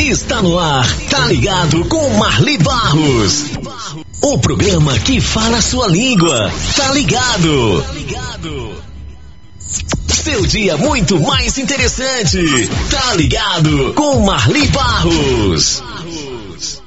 Está no ar, Tá Ligado com Marli Barros. O programa que fala a sua língua. Tá ligado? Seu dia muito mais interessante. Tá ligado com Marli Barros.